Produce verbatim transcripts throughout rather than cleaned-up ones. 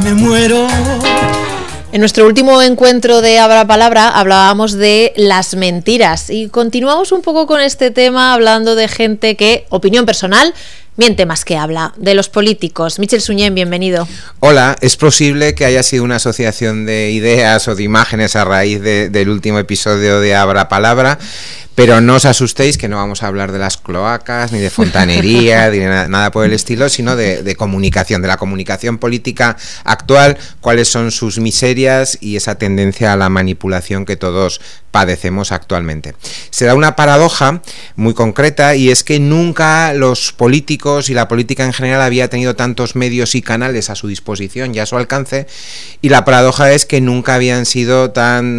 me muero. En nuestro último encuentro de Abra Palabra hablábamos de las mentiras y continuamos un poco con este tema hablando de gente que, opinión personal, miente más que habla, de los políticos. Michel Suñén, bienvenido. Hola, es posible que haya sido una asociación de ideas o de imágenes a raíz de, del último episodio de Abra Palabra, pero no os asustéis que no vamos a hablar de las cloacas, ni de fontanería, ni de nada, nada por el estilo, sino de, de comunicación, de la comunicación política actual, cuáles son sus miserias y esa tendencia a la manipulación que todos padecemos actualmente. Se da una paradoja muy concreta y es que nunca los políticos y la política en general había tenido tantos medios y canales a su disposición y a su alcance, y la paradoja es que nunca habían sido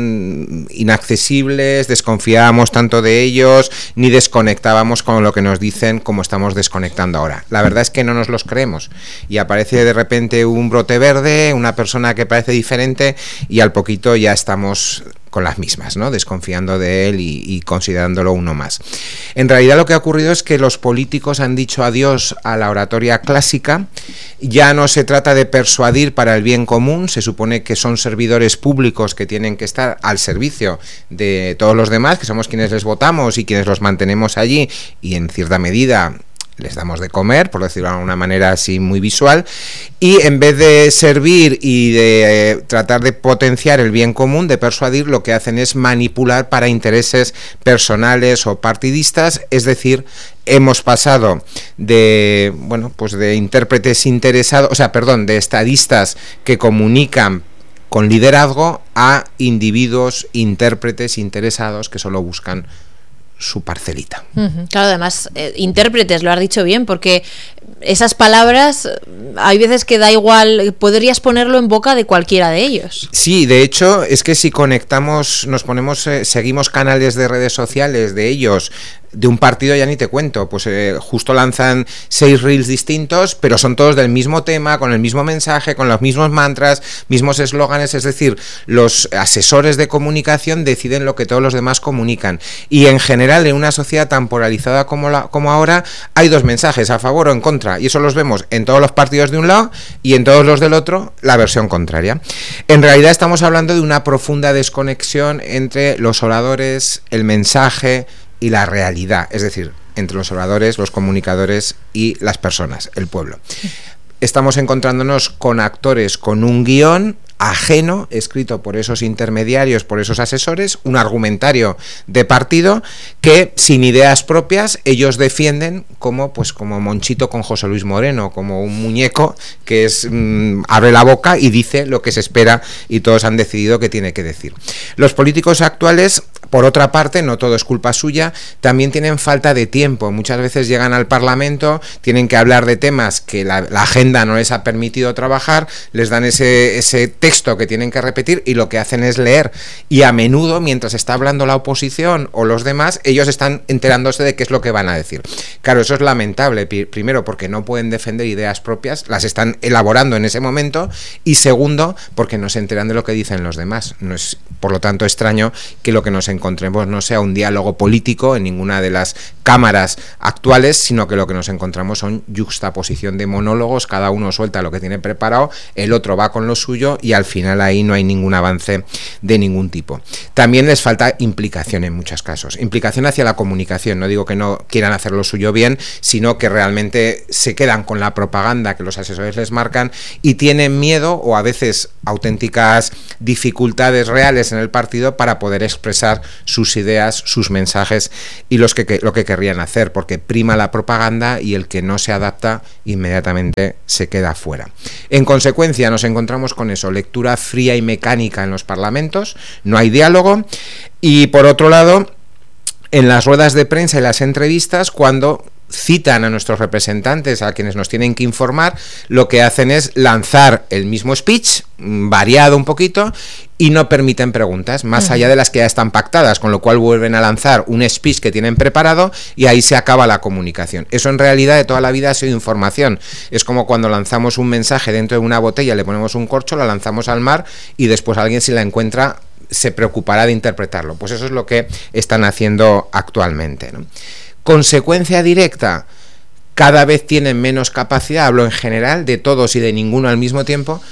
tan inaccesibles, desconfiábamos tanto de ellos, ni desconectábamos con lo que nos dicen como estamos desconectando ahora. La verdad es que no nos los creemos y aparece de repente un brote verde, una persona que parece diferente y al poquito ya estamos con las mismas, ¿no? Desconfiando de él y, y considerándolo uno más. En realidad lo que ha ocurrido es que los políticos han dicho adiós a la oratoria clásica. Ya no se trata de persuadir para el bien común, se supone que son servidores públicos que tienen que estar al servicio de todos los demás, que somos quienes les votamos y quienes los mantenemos allí y en cierta medida les damos de comer, por decirlo de una manera así muy visual, y en vez de servir y de eh, tratar de potenciar el bien común, de persuadir, lo que hacen es manipular para intereses personales o partidistas, es decir, hemos pasado de, bueno, pues de intérpretes interesados, o sea, perdón, de estadistas que comunican con liderazgo a individuos, intérpretes interesados que solo buscan su parcelita. Uh-huh. Claro, además, eh, intérpretes, lo has dicho bien, porque esas palabras, hay veces que da igual, podrías ponerlo en boca de cualquiera de ellos. Sí, de hecho, es que si conectamos, nos ponemos, eh, seguimos canales de redes sociales de ellos, de un partido ya ni te cuento, pues eh, justo lanzan seis reels distintos, pero son todos del mismo tema, con el mismo mensaje, con los mismos mantras, mismos eslóganes, es decir, los asesores de comunicación deciden lo que todos los demás comunican. Y en general, en una sociedad tan polarizada como, la, como ahora, hay dos mensajes, a favor o en contra, y eso los vemos en todos los partidos de un lado y en todos los del otro, la versión contraria. En realidad estamos hablando de una profunda desconexión entre los oradores, el mensaje y la realidad, es decir, entre los oradores, los comunicadores y las personas, el pueblo. Estamos encontrándonos con actores con un guión ajeno, escrito por esos intermediarios, por esos asesores, un argumentario de partido que, sin ideas propias, ellos defienden como, pues, como Monchito con José Luis Moreno, como un muñeco que es mmm, abre la boca y dice lo que se espera y todos han decidido que tiene que decir. Los políticos actuales, por otra parte, no todo es culpa suya, también tienen falta de tiempo. Muchas veces llegan al Parlamento, tienen que hablar de temas que la, la agenda no les ha permitido trabajar, les dan ese, ese texto que tienen que repetir y lo que hacen es leer. Y a menudo, mientras está hablando la oposición o los demás, ellos están enterándose de qué es lo que van a decir. Claro, eso es lamentable, primero porque no pueden defender ideas propias, las están elaborando en ese momento, y segundo, porque no se enteran de lo que dicen los demás. No es, por lo tanto, extraño que lo que nos encontremos no sea un diálogo político en ninguna de las cámaras actuales, sino que lo que nos encontramos son yuxtaposición de monólogos, cada uno suelta lo que tiene preparado, el otro va con lo suyo y al final ahí no hay ningún avance de ningún tipo. También les falta implicación en muchos casos, implicación hacia la comunicación. No digo que no quieran hacer lo suyo bien, sino que realmente se quedan con la propaganda que los asesores les marcan y tienen miedo o a veces auténticas dificultades reales en el partido para poder expresar sus ideas, sus mensajes y los que, que, lo que querrían hacer, porque prima la propaganda y el que no se adapta inmediatamente se queda fuera. En consecuencia, nos encontramos con eso, lectura fría y mecánica en los parlamentos, no hay diálogo, y por otro lado, en las ruedas de prensa y las entrevistas, cuando citan a nuestros representantes, a quienes nos tienen que informar, lo que hacen es lanzar el mismo speech, variado un poquito, y no permiten preguntas, más allá de las que ya están pactadas, con lo cual vuelven a lanzar un speech que tienen preparado y ahí se acaba la comunicación. Eso en realidad de toda la vida ha sido información. Es como cuando lanzamos un mensaje dentro de una botella, le ponemos un corcho, la lanzamos al mar y después alguien, si la encuentra, se preocupará de interpretarlo. Pues eso es lo que están haciendo actualmente, ¿no? Consecuencia directa, cada vez tienen menos capacidad, hablo en general, de todos y de ninguno al mismo tiempo,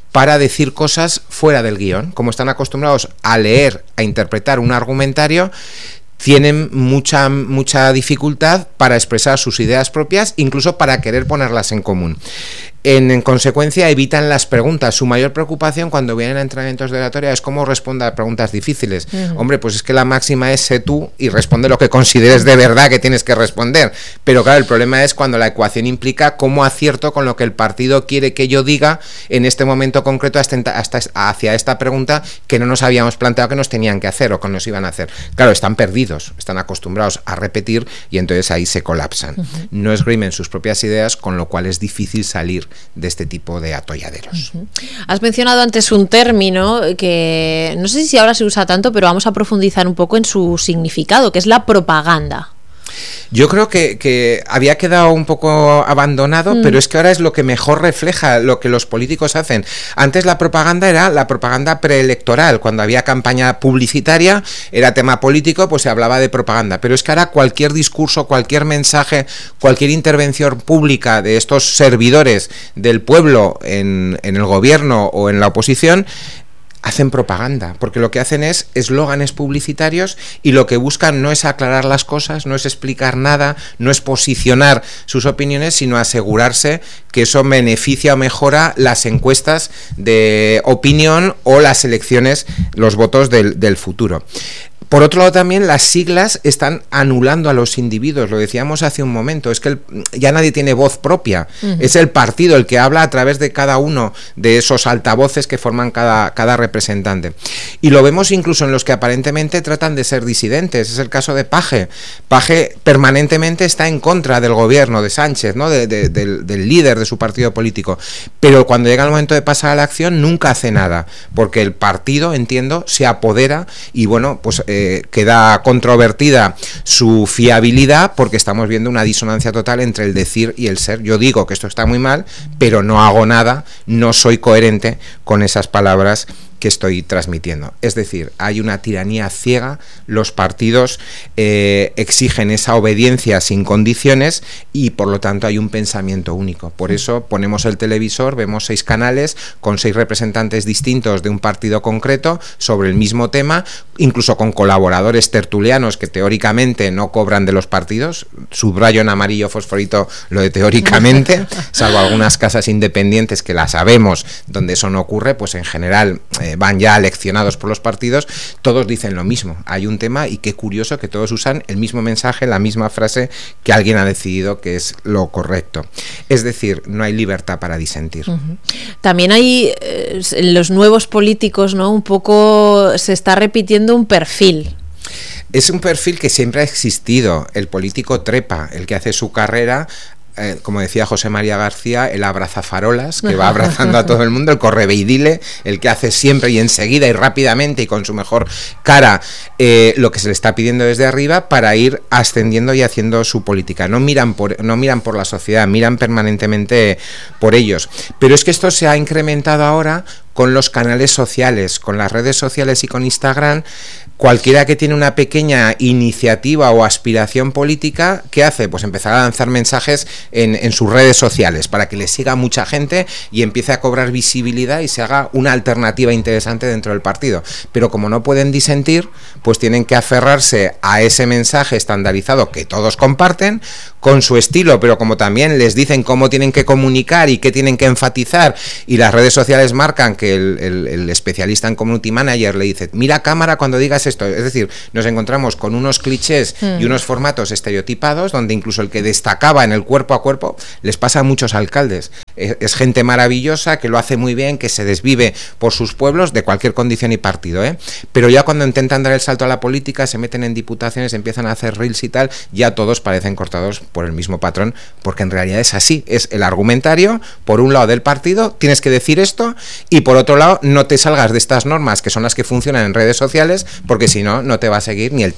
para decir cosas fuera del guión. Como están acostumbrados a leer, a interpretar un argumentario, tienen mucha, mucha dificultad para expresar sus ideas propias, incluso para querer ponerlas en común. En, en consecuencia, evitan las preguntas. Su mayor preocupación cuando vienen a entrenamientos de oratoria es cómo responde a preguntas difíciles. Uh-huh. Hombre, pues es que la máxima es sé tú y responde lo que consideres de verdad que tienes que responder. Pero claro, el problema es cuando la ecuación implica cómo acierto con lo que el partido quiere que yo diga en este momento concreto hasta, hasta hacia esta pregunta que no nos habíamos planteado que nos tenían que hacer o que nos iban a hacer. Claro, están perdidos, están acostumbrados a repetir y entonces ahí se colapsan. Uh-huh. No esgrimen sus propias ideas, con lo cual es difícil salir de este tipo de atolladeros. Uh-huh. Has mencionado antes un término que no sé si ahora se usa tanto, pero vamos a profundizar un poco en su significado, que es la propaganda. Yo creo que, que había quedado un poco abandonado, mm. pero es que ahora es lo que mejor refleja lo que los políticos hacen. Antes la propaganda era la propaganda preelectoral, cuando había campaña publicitaria, era tema político, pues se hablaba de propaganda, pero es que ahora cualquier discurso, cualquier mensaje, cualquier intervención pública de estos servidores del pueblo en, en el gobierno o en la oposición, hacen propaganda, porque lo que hacen es eslóganes publicitarios y lo que buscan no es aclarar las cosas, no es explicar nada, no es posicionar sus opiniones, sino asegurarse que eso beneficia o mejora las encuestas de opinión o las elecciones, los votos del, del futuro. Por otro lado, también las siglas están anulando a los individuos, lo decíamos hace un momento, es que el, ya nadie tiene voz propia, uh-huh. es el partido el que habla a través de cada uno de esos altavoces que forman cada, cada representante. Y lo vemos incluso en los que aparentemente tratan de ser disidentes, es el caso de Paje. Paje permanentemente está en contra del gobierno de Sánchez, ¿no? de, de, del, del líder de su partido político, pero cuando llega el momento de pasar a la acción nunca hace nada, porque el partido, entiendo, se apodera y bueno, pues eh, queda controvertida su fiabilidad porque estamos viendo una disonancia total entre el decir y el ser. Yo digo que esto está muy mal, pero no hago nada, no soy coherente con esas palabras que estoy transmitiendo. Es decir, hay una tiranía ciega, los partidos eh, exigen esa obediencia sin condiciones y por lo tanto hay un pensamiento único. Por eso ponemos el televisor, vemos seis canales con seis representantes distintos de un partido concreto sobre el mismo tema, incluso con colaboradores tertulianos que teóricamente no cobran de los partidos, subrayo en amarillo fosforito lo de teóricamente, salvo algunas casas independientes que la sabemos donde eso no ocurre, pues en general eh, van ya leccionados por los partidos, todos dicen lo mismo, hay un tema y qué curioso que todos usan el mismo mensaje, la misma frase que alguien ha decidido que es lo correcto. Es decir, no hay libertad para disentir. Uh-huh. También hay eh, los nuevos políticos, ¿no? Un poco se está repitiendo un perfil. Es un perfil que siempre ha existido, el político trepa, el que hace su carrera. Eh, como decía José María García, el abrazafarolas, que va abrazando a todo el mundo, el correveidile, el que hace siempre y enseguida y rápidamente y con su mejor cara eh, lo que se le está pidiendo desde arriba para ir ascendiendo y haciendo su política. No miran por, no miran por la sociedad, miran permanentemente por ellos. Pero es que esto se ha incrementado ahora con los canales sociales, con las redes sociales y con Instagram. Cualquiera que tiene una pequeña iniciativa o aspiración política, ¿qué hace? Pues empezar a lanzar mensajes en, en sus redes sociales para que le siga mucha gente y empiece a cobrar visibilidad y se haga una alternativa interesante dentro del partido. Pero como no pueden disentir, pues tienen que aferrarse a ese mensaje estandarizado que todos comparten, con su estilo, pero como también les dicen cómo tienen que comunicar y qué tienen que enfatizar, y las redes sociales marcan que el, el, el especialista en community manager le dice, mira a cámara cuando digas esto. Es decir, nos encontramos con unos clichés mm. y unos formatos estereotipados donde incluso el que destacaba en el cuerpo a cuerpo les pasa a muchos alcaldes. Es, es gente maravillosa que lo hace muy bien, que se desvive por sus pueblos de cualquier condición y partido, ¿eh? Pero ya cuando intentan dar el salto a la política, se meten en diputaciones, empiezan a hacer reels y tal, ya todos parecen cortados por el mismo patrón, porque en realidad es así, es el argumentario, por un lado del partido, tienes que decir esto, y por otro lado, no te salgas de estas normas que son las que funcionan en redes sociales, porque si no, no te va a seguir ni el tato.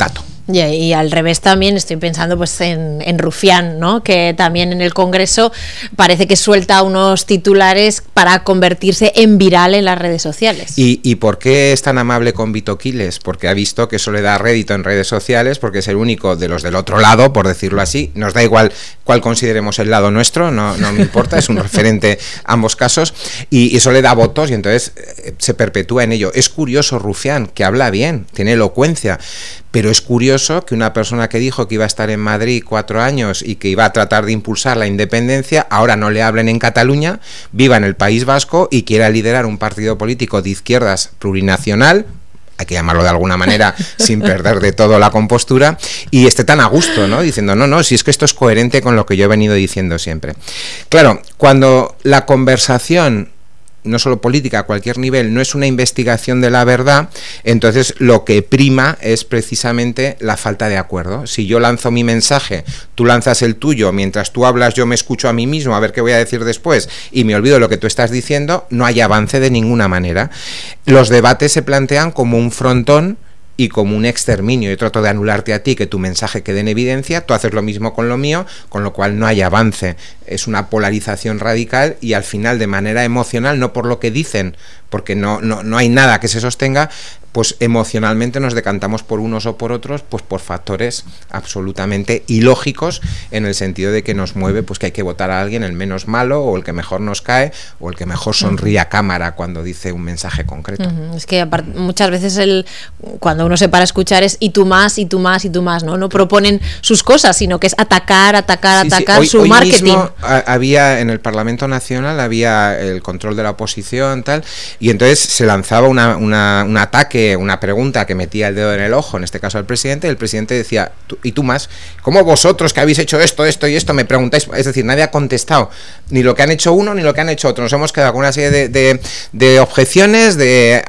Y, y al revés también estoy pensando pues en, en Rufián, ¿no? Que también en el Congreso parece que suelta unos titulares para convertirse en viral en las redes sociales. ¿Y, y por qué es tan amable con Vito Quiles? Porque ha visto que eso le da rédito en redes sociales, porque es el único de los del otro lado, por decirlo así. Nos da igual cuál consideremos el lado nuestro, no, no me importa, es un referente a ambos casos, y eso le da votos y entonces eh, se perpetúa en ello. Es curioso Rufián, que habla bien, tiene elocuencia, pero es curioso que una persona que dijo que iba a estar en Madrid cuatro años y que iba a tratar de impulsar la independencia, ahora no le hablen en Cataluña, viva en el País Vasco y quiera liderar un partido político de izquierdas plurinacional, hay que llamarlo de alguna manera sin perder de todo la compostura, y esté tan a gusto, ¿no? Diciendo, no, no, si es que esto es coherente con lo que yo he venido diciendo siempre. Claro, cuando la conversación, no solo política, a cualquier nivel, no es una investigación de la verdad, entonces lo que prima es precisamente la falta de acuerdo. Si yo lanzo mi mensaje, tú lanzas el tuyo, mientras tú hablas yo me escucho a mí mismo a ver qué voy a decir después y me olvido lo que tú estás diciendo, no hay avance de ninguna manera. Los debates se plantean como un frontón y como un exterminio. Yo trato de anularte a ti, que tu mensaje quede en evidencia, tú haces lo mismo con lo mío, con lo cual no hay avance. Es una polarización radical y al final de manera emocional, no por lo que dicen, porque no, no, no hay nada que se sostenga, pues emocionalmente nos decantamos por unos o por otros, pues por factores absolutamente ilógicos, en el sentido de que nos mueve pues que hay que votar a alguien el menos malo o el que mejor nos cae o el que mejor sonríe a cámara cuando dice un mensaje concreto. Uh-huh. Es que aparte, muchas veces el cuando uno se para a escuchar es y tú más, y tú más, y tú más, ¿no? No proponen sus cosas, sino que es atacar, atacar, sí, atacar, sí. Hoy, su hoy marketing. Mismo había en el Parlamento Nacional había el control de la oposición, tal, y entonces se lanzaba una, una, un ataque, una pregunta que metía el dedo en el ojo, en este caso al presidente, y el presidente decía, ¿y tú más? ¿Cómo vosotros que habéis hecho esto, esto y esto me preguntáis? Es decir, nadie ha contestado ni lo que han hecho uno ni lo que han hecho otro. Nos hemos quedado con una serie de, de, de objeciones, de,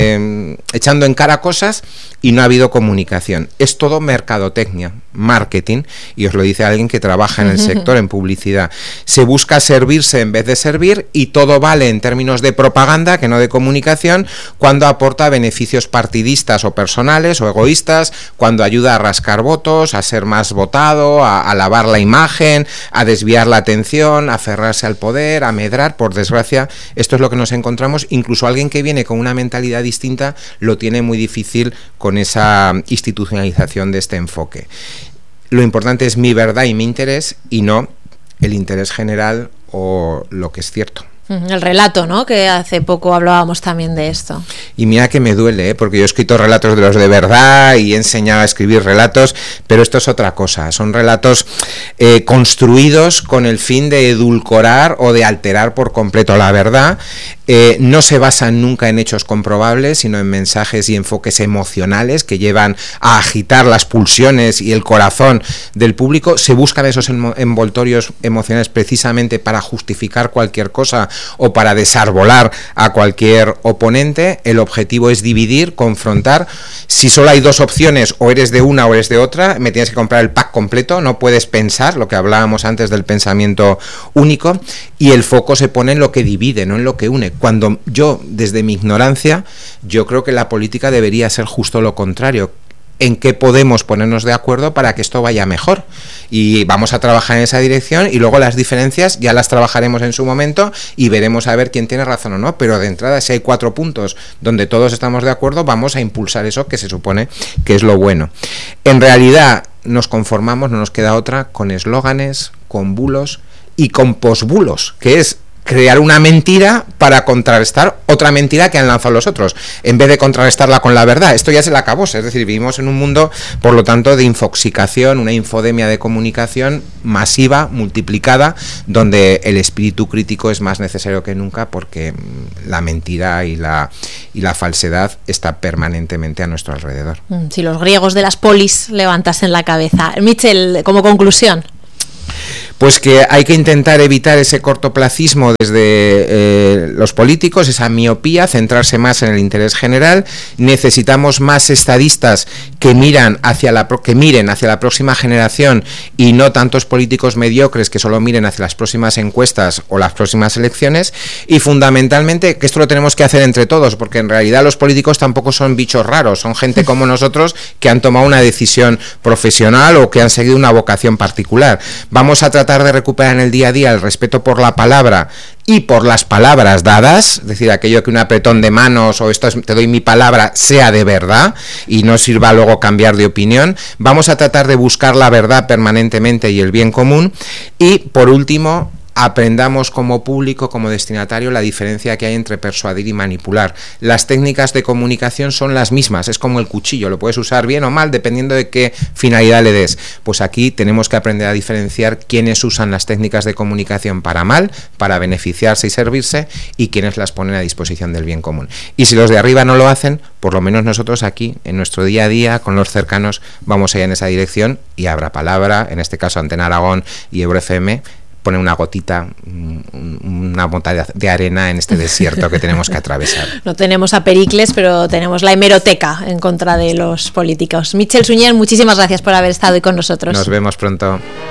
de echando en cara cosas, y no ha habido comunicación. Es todo mercadotecnia, marketing, y os lo dice alguien que trabaja en el sector, en publicidad. Se busca servirse en vez de servir, y todo vale en términos de propaganda, que no de comunicación, cuando aporta beneficios partidistas o personales o egoístas, cuando ayuda a rascar votos, a ser más votado, a, a lavar la imagen, a desviar la atención, a aferrarse al poder, a medrar. Por desgracia, esto es lo que nos encontramos. Incluso alguien que viene con una mentalidad distinta lo tiene muy difícil con esa institucionalización de este enfoque. Lo importante es mi verdad y mi interés, y no el interés general o lo que es cierto. El relato, ¿no? Que hace poco hablábamos también de esto. Y mira que me duele, ¿eh? Porque yo he escrito relatos de los de verdad y he enseñado a escribir relatos, pero esto es otra cosa. Son relatos eh, construidos con el fin de edulcorar o de alterar por completo la verdad. Eh, no se basan nunca en hechos comprobables, sino en mensajes y enfoques emocionales que llevan a agitar las pulsiones y el corazón del público. Se buscan esos envoltorios emocionales precisamente para justificar cualquier cosa o para desarbolar a cualquier oponente. El objetivo es dividir, confrontar. Si solo hay dos opciones, o eres de una o eres de otra, me tienes que comprar el pack completo, no puedes pensar, lo que hablábamos antes del pensamiento único, y el foco se pone en lo que divide, no en lo que une. Cuando yo, desde mi ignorancia, yo creo que la política debería ser justo lo contrario. En qué podemos ponernos de acuerdo para que esto vaya mejor, y vamos a trabajar en esa dirección, y luego las diferencias ya las trabajaremos en su momento y veremos a ver quién tiene razón o no, pero de entrada, si hay cuatro puntos donde todos estamos de acuerdo, vamos a impulsar eso que se supone que es lo bueno. En realidad nos conformamos, no nos queda otra, con eslóganes, con bulos y con posbulos, que es crear una mentira para contrarrestar otra mentira que han lanzado los otros, en vez de contrarrestarla con la verdad. Esto ya se le acabó, es decir, vivimos en un mundo, por lo tanto, de infoxicación, una infodemia de comunicación masiva, multiplicada, donde el espíritu crítico es más necesario que nunca, porque la mentira y la, y la falsedad está permanentemente a nuestro alrededor. Si los griegos de las polis levantasen la cabeza. Michel, como conclusión. Pues que hay que intentar evitar ese cortoplacismo desde eh, los políticos, esa miopía, centrarse más en el interés general. Necesitamos más estadistas que miran hacia la que miren hacia la próxima generación y no tantos políticos mediocres que solo miren hacia las próximas encuestas o las próximas elecciones. Y fundamentalmente que esto lo tenemos que hacer entre todos, porque en realidad los políticos tampoco son bichos raros, son gente como nosotros que han tomado una decisión profesional o que han seguido una vocación particular. Vamos a tratar de recuperar en el día a día el respeto por la palabra y por las palabras dadas, es decir, aquello que un apretón de manos o esto es, te doy mi palabra, sea de verdad y no sirva luego cambiar de opinión. Vamos a tratar de buscar la verdad permanentemente y el bien común. Y por último, aprendamos como público, como destinatario, la diferencia que hay entre persuadir y manipular. Las técnicas de comunicación son las mismas, es como el cuchillo, lo puedes usar bien o mal dependiendo de qué finalidad le des. Pues aquí tenemos que aprender a diferenciar quiénes usan las técnicas de comunicación para mal, para beneficiarse y servirse, y quiénes las ponen a disposición del bien común. Y si los de arriba no lo hacen, por lo menos nosotros aquí, en nuestro día a día, con los cercanos, vamos a ir en esa dirección y habrá palabra, en este caso Antena Aragón y Euro F M, pone una gotita, una mota de arena en este desierto que tenemos que atravesar. No tenemos a Pericles, pero tenemos la hemeroteca en contra de los políticos. Michel Suñer, muchísimas gracias por haber estado hoy con nosotros. Nos vemos pronto.